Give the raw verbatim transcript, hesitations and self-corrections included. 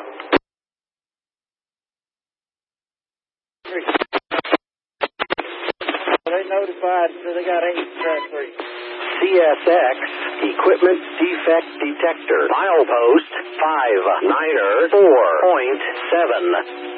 They notified, so they got eight track three. C S X Equipment Defect Detector. Milepost five niner four point seven.